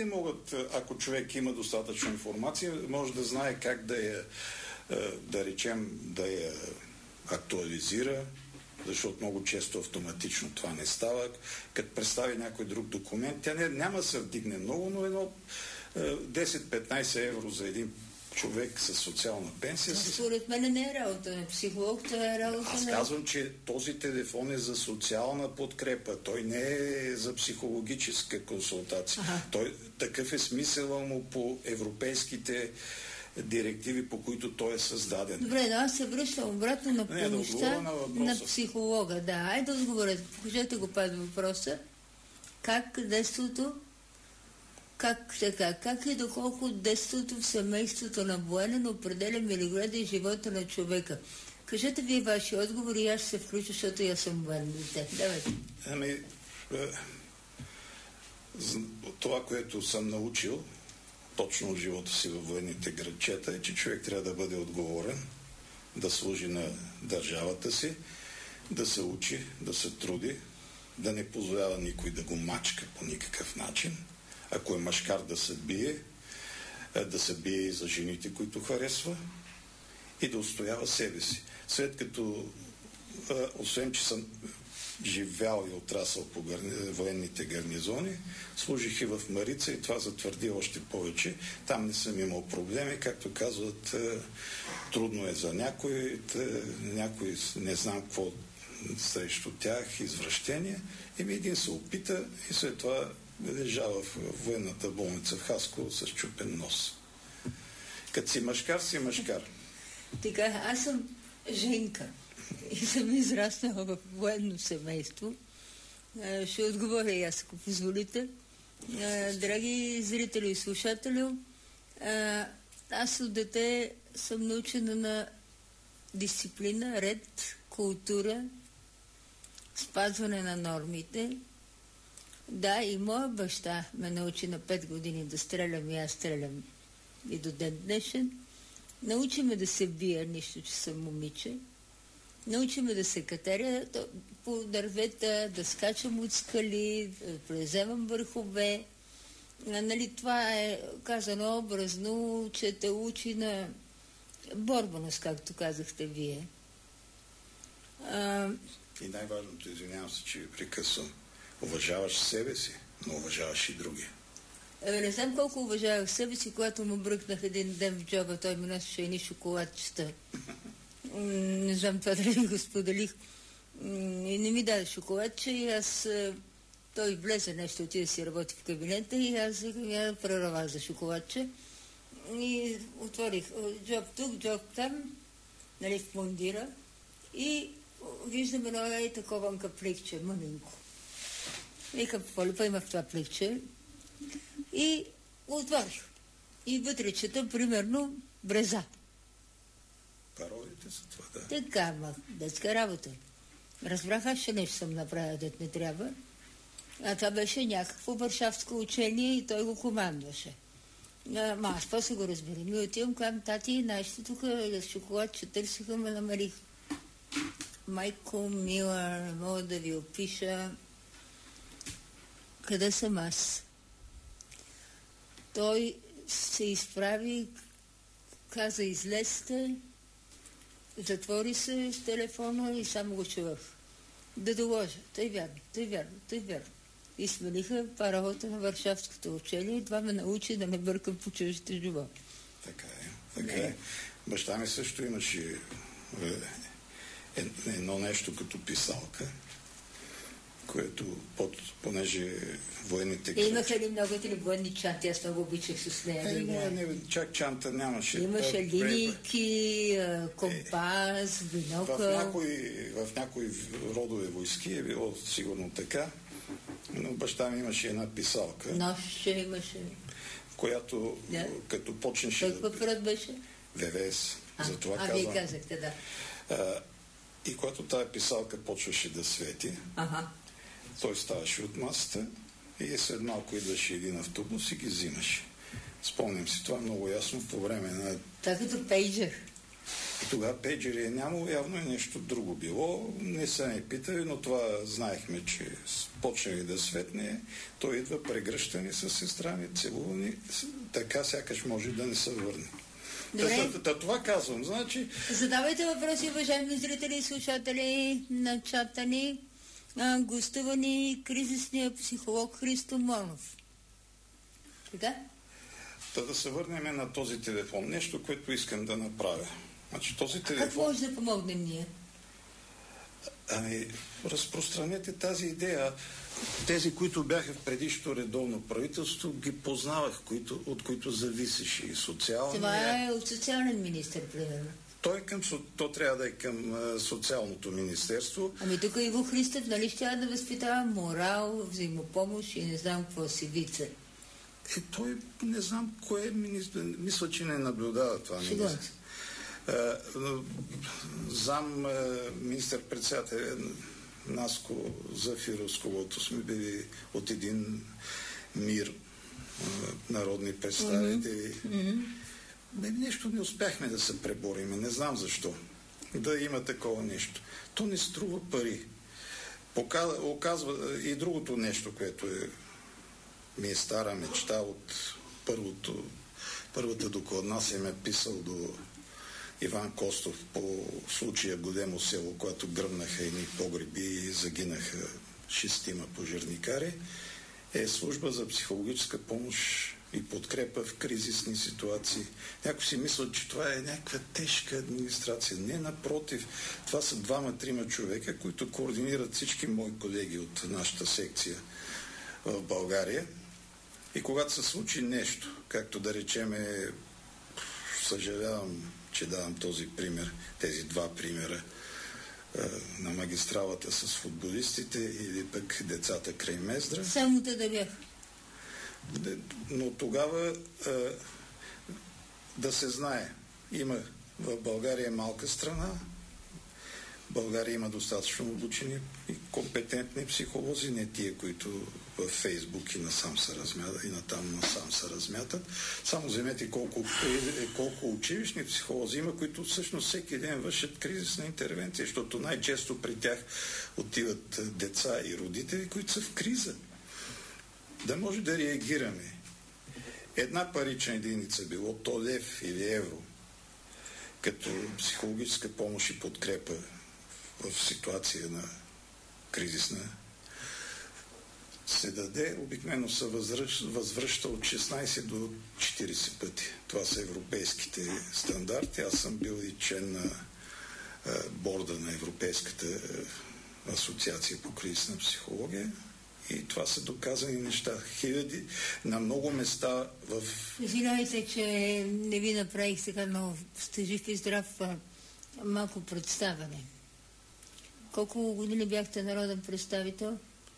всичките могат, ако човек има достатъчно информация, може да знае как да речем, да я актуализира, защото много често автоматично това не става. Като представи някой друг документ, тя няма да се вдигне много, но едно 10-15 евро за един човек с социална пенсия. Според мен не е работа на психолог, това е работа на... Аз казвам, че този телефон е за социална подкрепа. Той не е за психологическа консултация. Той, такъв е смисъл му по европейските директиви, по които той е създаден. Добре, да, аз се връщам обратно на помощта на психолога. Да, айде да отговорете. Покажете го пак въпроса. Как детството, как и доколко детството в семейството на военен определя милиграда и живота на човека? Кажете вие ваши отговори и аз ще се включа, защото аз съм военно дете. Давайте. Това, което съм научил точно от живота си във военните градчета, е, че човек трябва да бъде отговорен, да служи на държавата си, да се учи, да се труди, да не позволява никой да го мачка по никакъв начин. Ако е мъжкар, да се бие и за жените, които харесва, и да устоява себе си. След като, освен че съм живял и отрасъл по военните гарнизони, служих и в Марица и това затвърди още повече. Там не съм имал проблеми, както казват, трудно е за някой не знам какво срещу тях, извращения. Един се опита и след това лежа в военната болница в Хасково с чупен нос. Като си мъжкар, си мъжкар. Така, аз съм женка и съм израснала в военно семейство. Ще отговоря и аз, ако позволите. Драги зрители и слушатели, аз от дете съм научена на дисциплина, ред, култура, спазване на нормите. Да, и моя баща ме научи на 5 години да стрелям и аз стрелям и до ден днешен. Научи ме да се бия, нищо, че съм момиче. Научи ме да се катеря по дървета, да скачам от скали, да превземам върхове. Нали, това е казано образно, че те учи на борбаност, както казахте вие. И най-важното, извинявам се, че ви прекъсвам, уважаваш себе си, но уважаваш и други. Не знам колко уважавах себе си, когато му бръкнах един ден в джоба, той ми носеше едни шоколадчета. Не знам това дали го споделих. И не ми даде шоколадче и аз... Той влезе нещо, отиде си работи в кабинета и аз я прерава за шоколадче. И отворих джоб тук, джоб там, нали, в мундира. И виждам едно такова пликче, мъненко. Викам, полипа има в това пликче. И отворих. И вътре чета, примерно, бреза. Пародите са това, да. Така, детска работа. Разбрах, аз ще нещо съм направила, дет не трябва. А това беше някакво варшавско учение и той го командваше. Аз после го разбирам. И отивам към тати и нашите тук с шоколад, че търсиха, ме намерих. Майко мила, не мога да ви опиша. Къде съм аз? Той се изправи, каза, излезте, затвори се с телефона и само го чувах. Да доложа. Тъй вярно. И смениха паролата на Варшавското учение и това ме научи да не бъркам по чуждите животи. Така е. Баща ми също имаше едно нещо като писалка, което понеже военните... Имаха ли много или военни чанти? Аз много обичах с нея. Не, чак чанта нямаше. Имаше линейки, компас, бинокъл. В някои родове войски е било сигурно така, но баща ми имаше една писалка. Нощ имаше. Която като почнеше... Какъв род беше? ВВС. Затова казвам. Вие казахте, да. И когато тая писалка почваше да свети, той ставаше от масата и след малко идваше един автобус и ги взимаше. Спомням си това много ясно по време на... Това като пейджер. Тогава пейджери е нямало, явно е нещо друго било. Не са ни питали, но това знаехме, че почнали да светне. Той идва прегръщани с сестра ми, целувани, така сякаш може да не се върне. Това казвам, значи... Задавайте въпроси, уважаеми зрители и слушатели на чата ни. Гостува ни кризисния психолог Христо Монов. Така? Да се върнем на този телефон. Нещо, което искам да направя. Значи, този телефон... Как може да помогнем ние? Ами, разпространете тази идея. Тези, които бяха в предишното редовно правителство, ги познавах, от които зависеше и социалния... Това е от социален министър, примерно. То трябва да е към социалното министерство. Ами тук Иво Христов, нали ще да възпитава морал, взаимопомощ и не знам какво си вица. Той не знам кое е министър. Мисля, че не наблюдава това министър. Зам министър-председател Наско Зафиров, с когото сме били от един мир народни представители. Нещо не успяхме да се пребориме. Не знам защо. Да има такова нещо. То не струва пари. Оказва и другото нещо, което ми е стара мечта от първата докладна се ме е писал до Иван Костов по случая Годемо село, когато гръмнаха едни погреби и загинаха 6 пожарникари, е служба за психологическа помощ и подкрепа в кризисни ситуации. Някой си мисля, че това е някаква тежка администрация. Не, напротив. Това са 2-3 човека, които координират всички мои колеги от нашата секция в България. И когато се случи нещо, както да речеме, съжалявам, че давам този пример, тези 2 примера на магистралата с футболистите или пък децата край Мездра. Само да бяха. Но тогава да се знае, в България е малка страна, България има достатъчно обучени и компетентни психолози, не тия, които в Фейсбук и насам се размятат, и насам се размятат. Само вземете колко училищни психолози има, които всъщност всеки ден вършат кризисна интервенция, защото най-често при тях отиват деца и родители, които са в криза. Да може да реагираме. Една парична единица, било то лев или евро, като психологическа помощ и подкрепа в ситуация на кризисна, се даде, обикновено се възвръща от 16 до 40 пъти. Това са европейските стандарти. Аз съм бил и член на борда на Европейската асоциация по кризисна психология. И това са доказани неща. Хиляди на много места в... Извинявайте, че не ви направих сега, но сте жив и здрав, малко представяне. Колко години бяхте народен представител?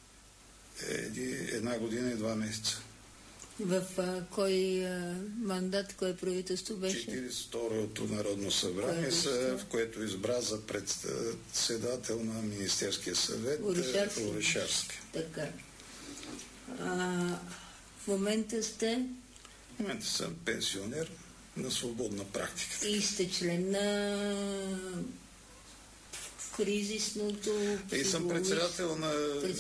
1 година и 2 месеца. В кой мандат, кое правителство беше? 42-то Народно събрание, в което избра за председател на Министерския съвет Орешарски. Така. В момента сте? В момента съм пенсионер на свободна практика. И сте член на кризисното... И съм председател на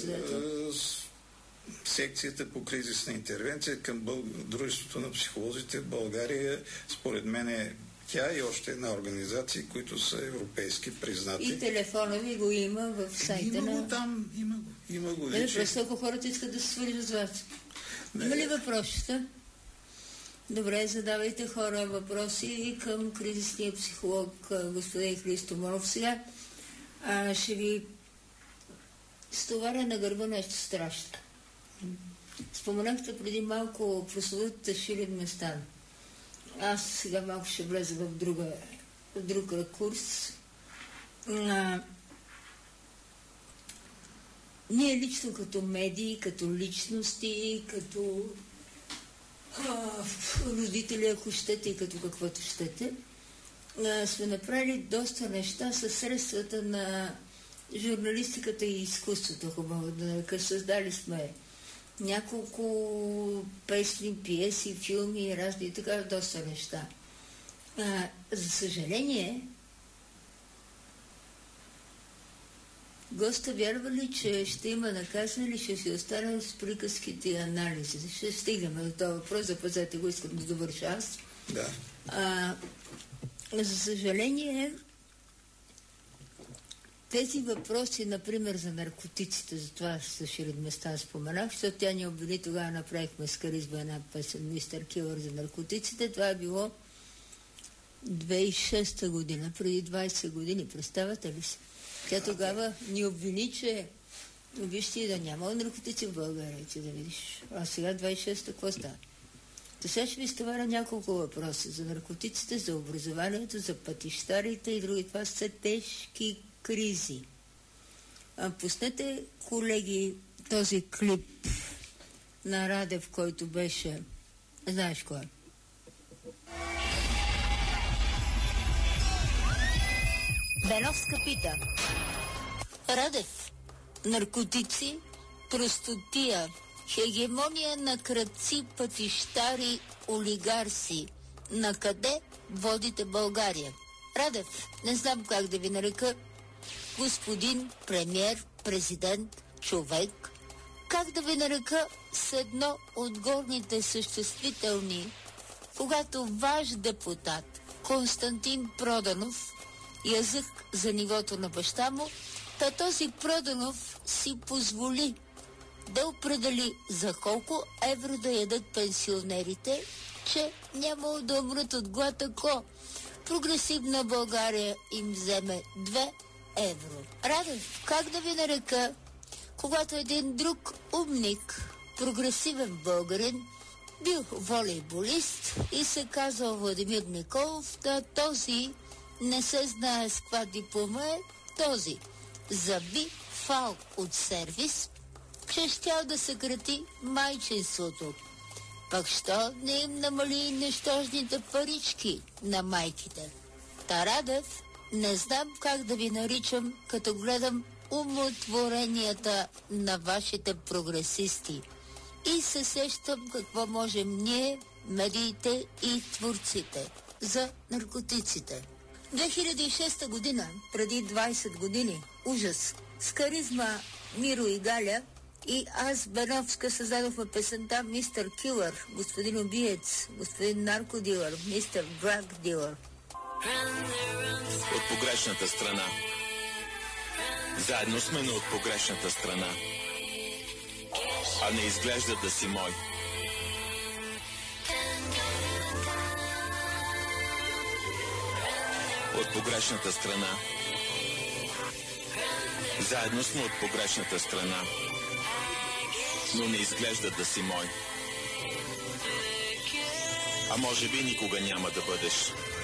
секцията по кризисна интервенция към Дружеството на психолозите в България. Според мен е тя и още една организация, които са европейски признати. И телефона ви го има в сайта на... Има го там, има го. Просто ако хората искат да се свържат с вас. Има ли въпроси? Добре, задавайте хора въпроси към кризисния психолог господин Христо Монов. Сега ще ви стоваря на гърба нещо страшно. Споменахте преди малко прословутата Ширин Местан. Аз сега малко ще влеза в друг ракурс. Ние лично като медии, като личности, като родители, ако щете и като каквото щете, сме направили доста неща със средствата на журналистиката и изкуството, хубаво да нарека. Създали сме няколко песни, пиеси, филми, разни и така, доста неща. За съжаление, Госта вярва ли, че ще има наказване или ще си остане с приказките и анализи? Ще стигнем до този въпрос, запазете го, искам да довърша аз. Да. За съжаление, тези въпроси, например, за наркотиците, за това с Ширин Местан споменах, защото тя ни обвини, тогава направихме с Каризма една песен Мистер Килър за наркотиците. Това е било 2006 година, преди 20 години, представете ли си? Тя тогава ни обвини, че вижте да няма наркотици в България, че да видиш. А сега 26-та, какво става? То сега ще ви стоваря няколко въпроса за наркотиците, за образованието, за пътищарите и други. Това са тежки кризи. Пуснете, колеги, този клип на Радев, който беше... Знаеш кой? Беновска пита. Радев, наркотици, простотия, хегемония на крадци, пътищари, олигарси. На къде водите България? Радев, не знам как да ви нарека, господин премиер, президент, човек. Как да ви нарека с едно от горните съществителни, когато ваш депутат Константин Проданов язък за нивото на баща му, та този Проданов си позволи да определи за колко евро да ядат пенсионерите, че няма да умрат от глад, ако прогресивна България им вземе 2 евро. Радев, как да ви нарека, когато един друг умник, прогресивен българин, бил волейболист и се казал Владимир Николов, да този не се знае с каква диплома е, този заби фал от сервис, че щял да съкрати майчинството. Пък що не им намали нещожните парички на майките? Тарадев, не знам как да ви наричам, като гледам умотворенията на вашите прогресисти. И се сещам какво можем ние, медиите и творците, за наркотиците. 2006 година, преди 20 години, ужас, с Каризма, Миро и Галя и аз, Беновска, създадохме песента Мистер Килър, господин убиец, господин наркодилър, мистер драг дилър. От погрешната страна. Заедно сме, но от погрешната страна. А не изглежда да си мой. От погрешната страна. Заедно сме от погрешната страна. Но не изглежда да си мой. А може би никога няма да бъдеш.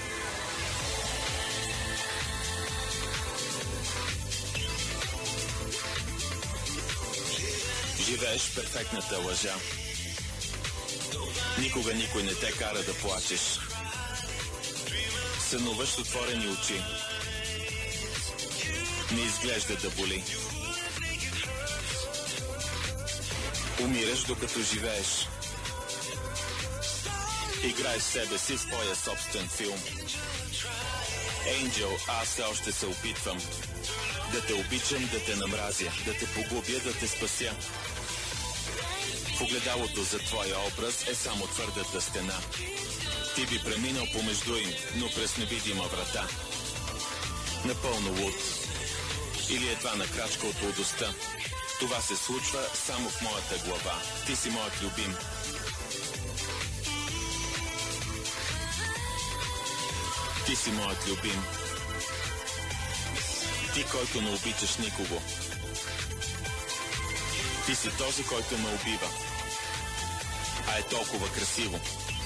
Живееш перфектната лъжа. Никога никой не те кара да плачеш. Сънуваш с отворени очи. Не изглежда да боли. Умираш докато живееш. Играеш себе си в твоя собствен филм. Angel, аз все още се опитвам да те обичам, да те намразя, да те погубя, да те спася. В огледалото за твоя образ е само твърдата стена. Ти би преминал помежду им, но през невидима врата. Напълно луд. Или едва на крачка от лудостта. Това се случва само в моята глава. Ти си моят любим. Ти си моят любим. Ти, който не обичаш никого. Ти си този, който ме убива. А е толкова красиво.